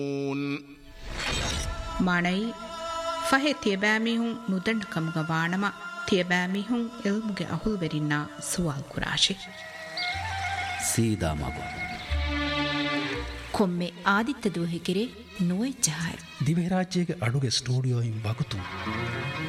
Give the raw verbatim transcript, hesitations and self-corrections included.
ಮಾಣೈ ಫಹೆ ತಿಯಬಾಮಿಹುಂ ನುದಂಡ ಕಮುಗ ವಾಣಮ ತಿಯಬಾಮಿಹುಂ ಇಲ್ಮುಗೆ ಅಹುಲ್ವೆರಿನ್ನ ಸುವಾಲ್ ಕುರಾಶಿ ಸೀದಾ ಮಗು ಕೊಮ್ಮೆ ಆದಿತ್ಯ ದೂಹಿಕೆರೆ ನುವೆ ಜಹಾಯ ದಿವೆ ರಾಜ್ಯಗೆ ಅಡುಗೆ ಸ್ಟುಡಿಯೋ ಇಂ ಬಗುತು